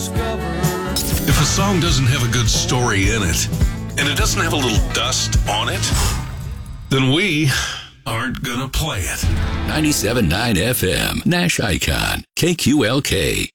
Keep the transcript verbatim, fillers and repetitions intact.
If a song doesn't have a good story in it, and it doesn't have a little dust on it, then we aren't gonna play it. ninety-seven point nine F M, Nash Icon, K Q L K.